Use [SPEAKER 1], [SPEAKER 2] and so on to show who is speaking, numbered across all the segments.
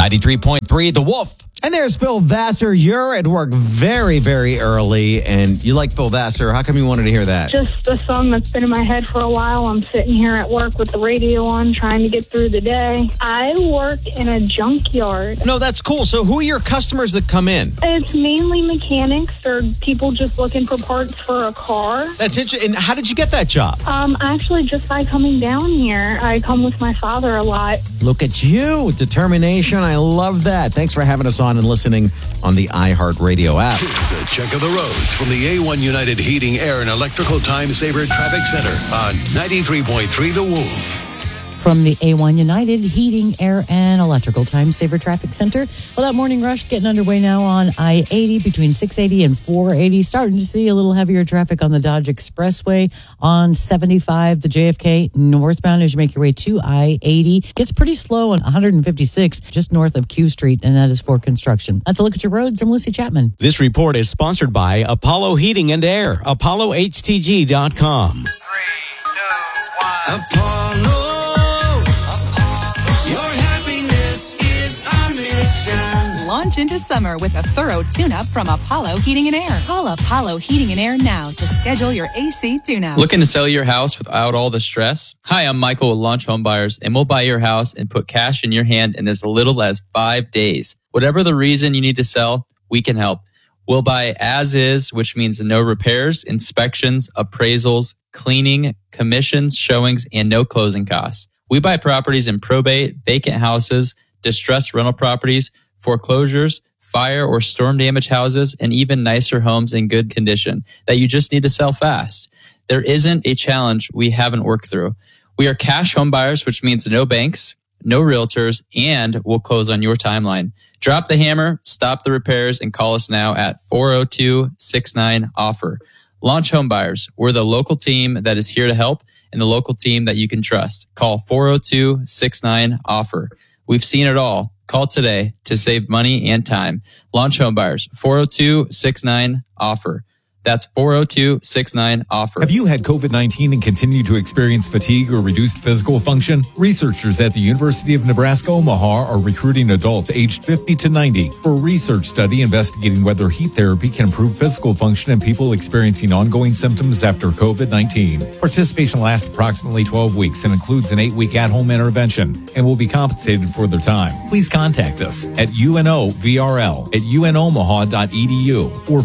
[SPEAKER 1] 93.3 The Wolf.
[SPEAKER 2] And there's Phil Vassar. You're at work very, very early, and you like Phil Vassar. How come you wanted to hear that?
[SPEAKER 3] Just a song that's been in my head for a while. I'm sitting here at work with the radio on, trying to get through the day. I work in a junkyard.
[SPEAKER 2] No, that's cool. So who are your customers that come in?
[SPEAKER 3] It's mainly mechanics or people just looking for parts for a car.
[SPEAKER 2] That's interesting. And how did you get that job?
[SPEAKER 3] Actually, just by coming down here. I come with my father a lot.
[SPEAKER 2] Look at you. Determination. I love that. Thanks for having us on and listening on the iHeartRadio app.
[SPEAKER 4] Here's a check of the roads from the A1 United Heating, Air, and Electrical Time Saver Traffic Center on 93.3 The Wolf.
[SPEAKER 5] From the A1 United Heating, Air, and Electrical Time Saver Traffic Center. Well, that morning rush getting underway now on I-80 between 680 and 480. Starting to see a little heavier traffic on the Dodge Expressway on 75, the JFK northbound as you make your way to I-80. Gets pretty slow on 156 just north of Q Street, and that is for construction. That's a look at your roads. I'm Lucy Chapman.
[SPEAKER 1] This report is sponsored by Apollo Heating and Air. ApolloHTG.com.
[SPEAKER 6] 3, 2, 1. Apollo.
[SPEAKER 7] Launch into summer with a thorough tune-up from Apollo Heating and Air. Call Apollo Heating and Air now to schedule your AC tune-up.
[SPEAKER 8] Looking to sell your house without all the stress? Hi, I'm Michael with Launch Home Buyers, and we'll buy your house and put cash in your hand in as little as 5 days. Whatever the reason you need to sell, we can help. We'll buy as is, which means no repairs, inspections, appraisals, cleaning, commissions, showings, and no closing costs. We buy properties in probate, vacant houses, distressed rental properties, foreclosures, fire or storm damage houses, and even nicer homes in good condition that you just need to sell fast. There isn't a challenge we haven't worked through. We are cash home buyers, which means no banks, no realtors, and we'll close on your timeline. Drop the hammer, stop the repairs, and call us now at 402-69-OFFER. Launch Home Buyers. We're the local team that is here to help and the local team that you can trust. Call 402-69-OFFER. We've seen it all. Call today to save money and time. Launch Home Buyers, 402-69-OFFER. That's 402-69-OFFER.
[SPEAKER 9] Have you had COVID-19 and continue to experience fatigue or reduced physical function? Researchers at the University of Nebraska Omaha are recruiting adults aged 50 to 90 for a research study investigating whether heat therapy can improve physical function in people experiencing ongoing symptoms after COVID-19. Participation lasts approximately 12 weeks and includes an 8-week at-home intervention and will be compensated for their time. Please contact us at unovrl@unomaha.edu or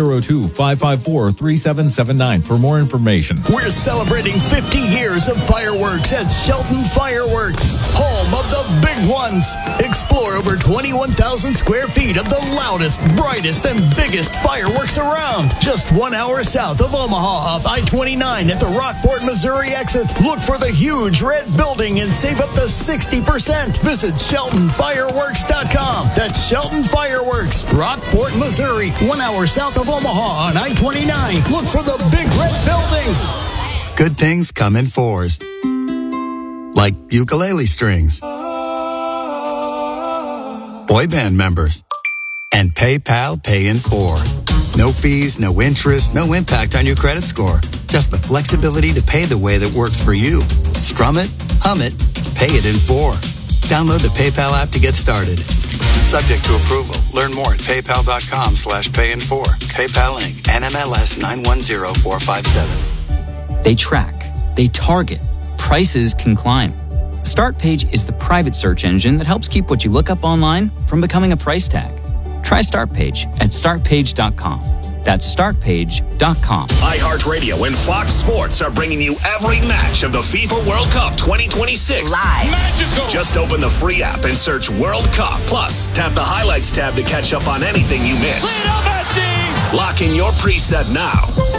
[SPEAKER 9] 402-554-3779 for more information.
[SPEAKER 4] We're celebrating 50 years of fireworks at Shelton Fireworks, home of the big ones. Explore over 21,000 square feet of the loudest, brightest, and biggest fireworks around. Just 1 hour south of Omaha off I-29 at the Rockport, Missouri exit. Look for the huge red building and save up to 60%. Visit SheltonFireworks.com. That's Shelton Fireworks, Rockport, Missouri, 1 hour south of Omaha on I-29. Look for the big red building. Good things come in fours. Like ukulele strings, boy band members, and PayPal Pay in 4. No fees, no interest, no impact on your credit score. Just the flexibility to pay the way that works for you. Strum it, hum it, pay it in 4. Download the PayPal app to get started. Subject to approval. Learn more at paypal.com/payin4. PayPal Inc. NMLS 910457.
[SPEAKER 10] They track. They target. Prices can climb. StartPage is the private search engine that helps keep what you look up online from becoming a price tag. Try StartPage at startpage.com. That's startpage.com.
[SPEAKER 11] iHeartRadio and Fox Sports are bringing you every match of the FIFA World Cup 2026.
[SPEAKER 7] Live.
[SPEAKER 11] Magical. Just open the free app and search World Cup. Plus, tap the highlights tab to catch up on anything you missed. Lock in your preset now.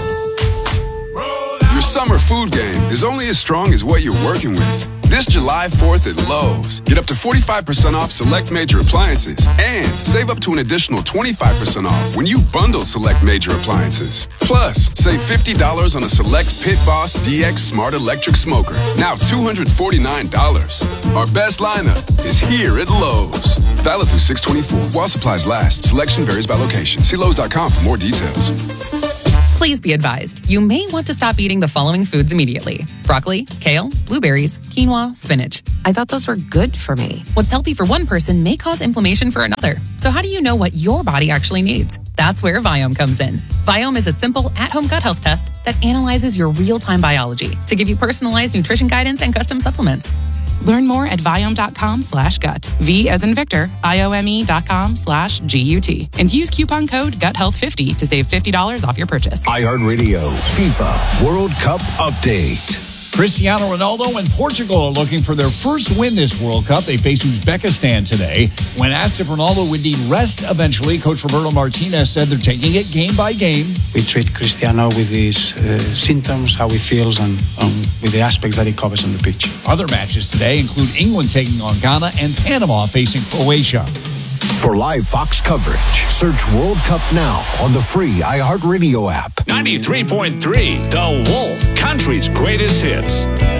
[SPEAKER 12] Your summer food game is only as strong as what you're working with. This July 4th at Lowe's, get up to 45% off select major appliances and save up to an additional 25% off when you bundle select major appliances. Plus, save $50 on a select Pit Boss DX Smart Electric Smoker, now $249. Our best lineup is here at Lowe's. Valid through 6/24 while supplies last. Selection varies by location. See Lowe's.com for more details.
[SPEAKER 13] Please be advised, you may want to stop eating the following foods immediately: broccoli, kale, blueberries, quinoa, spinach. I thought those were good for me.
[SPEAKER 14] What's healthy for one person may cause inflammation for another. So how do you know what your body actually needs? That's where Viome comes in. Viome is a simple at-home gut health test that analyzes your real-time biology to give you personalized nutrition guidance and custom supplements.
[SPEAKER 15] Learn more at Viome.com/gut. V as in Victor, IOME.com/GUT. And use coupon code GUTHEALTH50 to save $50 off your purchase.
[SPEAKER 16] iHeartRadio FIFA World Cup Update.
[SPEAKER 17] Cristiano Ronaldo and Portugal are looking for their first win this World Cup. They face Uzbekistan today. When asked if Ronaldo would need rest eventually, Coach Roberto Martinez said they're taking it game by game.
[SPEAKER 18] We treat Cristiano with his symptoms, how he feels, and with the aspects that he covers on the pitch.
[SPEAKER 17] Other matches today include England taking on Ghana and Panama facing Croatia.
[SPEAKER 16] For live Fox coverage, search World Cup now on the free iHeartRadio app.
[SPEAKER 11] 93.3 The Wolf, country's greatest hits.